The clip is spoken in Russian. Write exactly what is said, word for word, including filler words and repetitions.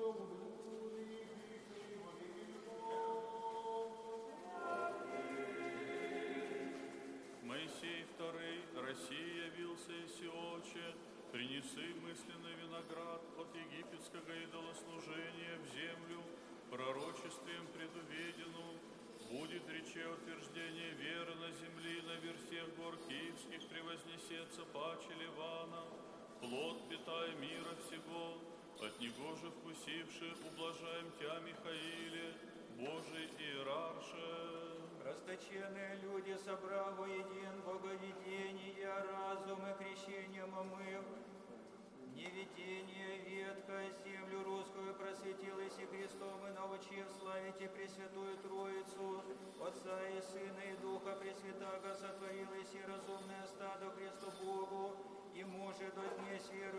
Моисей второй, России явился и сиоче, принеси мысленный виноград от египетского идолослужения в землю, пророчествием предуведену, будет рече утверждение веры на земли, на версех гор Киевских превознесется паче Ливана, плод питая мира всего, от него же вкусивши, ублажаем тя, Михаиле, Божий иерарше. Расточенные люди, собрав воедин боговедение, разум и крещением омыв,